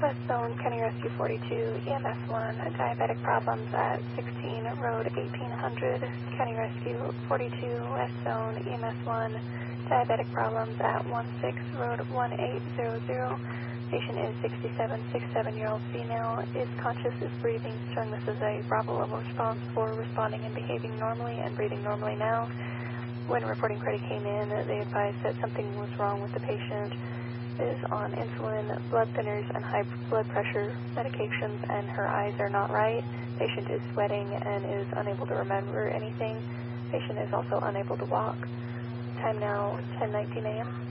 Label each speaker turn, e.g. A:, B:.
A: West Zone, County Rescue 42, EMS 1, diabetic problems at 16 Road 1800. County Rescue 42, West Zone, EMS 1, diabetic problems at 16 Road 1800. Patient is 67-year-old female, is conscious, is breathing, showing this is a Bravo level response for responding and behaving normally and breathing normally now. When reporting credit came in, they advised that something was wrong with the patient, is on insulin, blood thinners, and high blood pressure medications, and her eyes are not right. Patient is sweating and is unable to remember anything. Patient is also unable to walk. Time now, 10:19 a.m.